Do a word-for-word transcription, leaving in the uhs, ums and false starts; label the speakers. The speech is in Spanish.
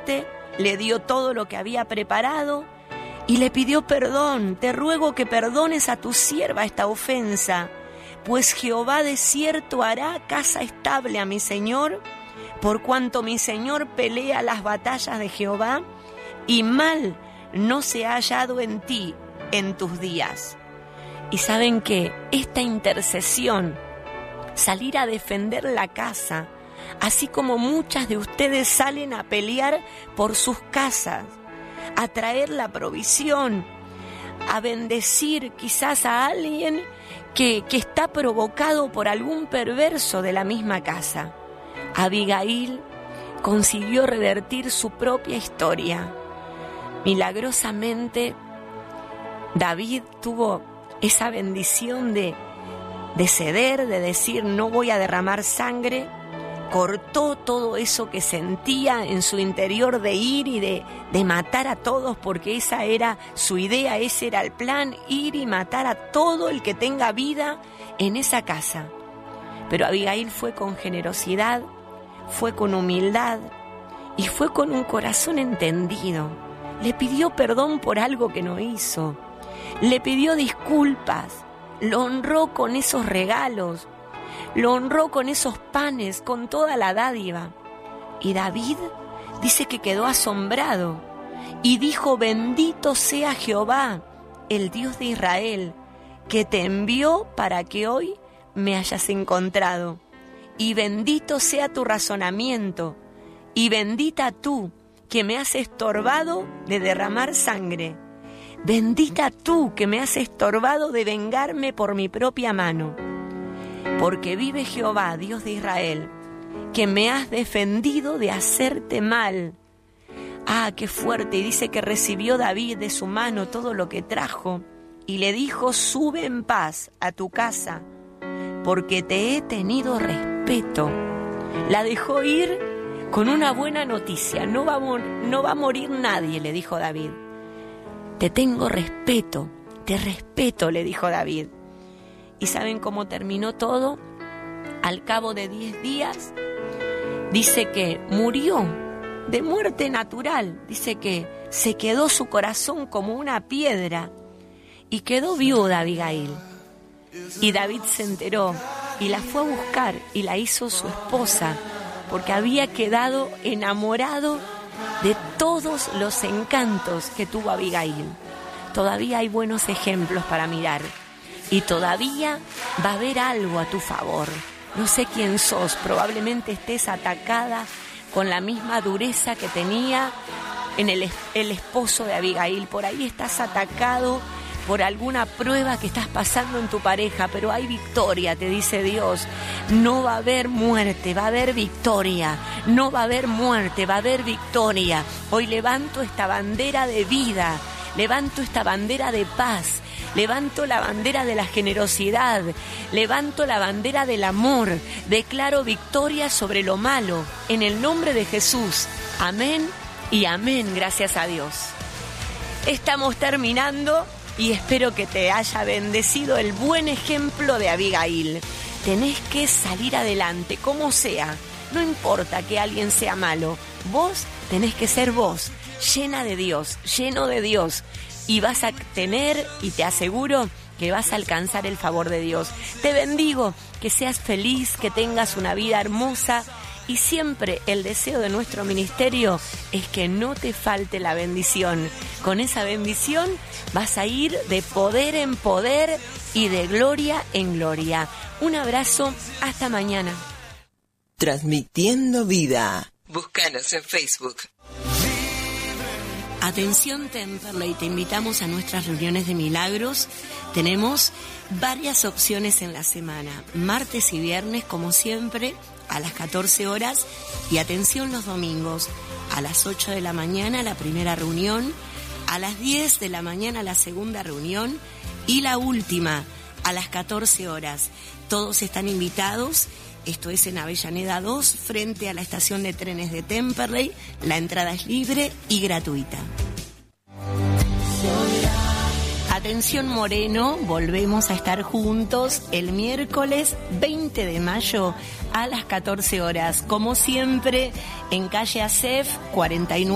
Speaker 1: muerte, le dio todo lo que había preparado y le pidió perdón. Te ruego que perdones a tu sierva esta ofensa, pues Jehová de cierto hará casa estable a mi señor, por cuanto mi señor pelea las batallas de Jehová, y mal no se ha hallado en ti en tus días. Y saben que esta intercesión, salir a defender la casa, así como muchas de ustedes salen a pelear por sus casas, a traer la provisión, a bendecir quizás a alguien que, que está provocado por algún perverso de la misma casa. Abigail consiguió revertir su propia historia. Milagrosamente, David tuvo esa bendición de, de ceder, de decir no voy a derramar sangre. Cortó todo eso que sentía en su interior de ir y de, de matar a todos, porque esa era su idea, ese era el plan, ir y matar a todo el que tenga vida en esa casa. Pero Abigail fue con generosidad, fue con humildad y fue con un corazón entendido. Le pidió perdón por algo que no hizo, le pidió disculpas, lo honró con esos regalos, lo honró con esos panes, con toda la dádiva. Y David dice que quedó asombrado y dijo: bendito sea Jehová, el Dios de Israel, que te envió para que hoy me hayas encontrado. Y bendito sea tu razonamiento, y bendita tú, que me has estorbado de derramar sangre. Bendita tú, que me has estorbado de vengarme por mi propia mano. Porque vive Jehová, Dios de Israel, que me has defendido de hacerte mal. Ah, qué fuerte. Y dice que recibió David de su mano todo lo que trajo y le dijo: sube en paz a tu casa, porque te he tenido respeto. La dejó ir con una buena noticia. No va a, mor- no va a morir nadie, le dijo David. Te tengo respeto, te respeto, le dijo David. ¿Y saben cómo terminó todo? Al cabo de diez días, dice que murió de muerte natural. Dice que se quedó su corazón como una piedra y quedó viuda Abigail. Y David se enteró y la fue a buscar y la hizo su esposa, porque había quedado enamorado de todos los encantos que tuvo Abigail. Todavía hay buenos ejemplos para mirar. Y todavía va a haber algo a tu favor. No sé quién sos, probablemente estés atacada con la misma dureza que tenía en el, el esposo de Abigail. Por ahí estás atacado por alguna prueba que estás pasando en tu pareja, pero hay victoria, te dice Dios. No va a haber muerte, va a haber victoria. No va a haber muerte, va a haber victoria. Hoy levanto esta bandera de vida, levanto esta bandera de paz. Levanto la bandera de la generosidad, levanto la bandera del amor, declaro victoria sobre lo malo, en el nombre de Jesús. Amén y amén, gracias a Dios. Estamos terminando y espero que te haya bendecido el buen ejemplo de Abigail. Tenés que salir adelante, como sea, no importa que alguien sea malo, vos tenés que ser vos, llena de Dios, lleno de Dios. Y vas a tener, y te aseguro, que vas a alcanzar el favor de Dios. Te bendigo, que seas feliz, que tengas una vida hermosa. Y siempre el deseo de nuestro ministerio es que no te falte la bendición. Con esa bendición vas a ir de poder en poder y de gloria en gloria. Un abrazo, hasta mañana.
Speaker 2: Transmitiendo vida. Búscanos en Facebook.
Speaker 1: Atención Temperley, te invitamos a nuestras reuniones de milagros. Tenemos varias opciones en la semana, martes y viernes como siempre a las catorce horas, y atención los domingos a las ocho de la mañana la primera reunión, a las diez de la mañana la segunda reunión y la última a las catorce horas. Todos están invitados. Esto es en Avellaneda dos, frente a la estación de trenes de Temperley. La entrada es libre y gratuita. Atención Moreno, volvemos a estar juntos el miércoles veinte de mayo a las catorce horas. Como siempre, en calle A C E F cuarenta y nueve.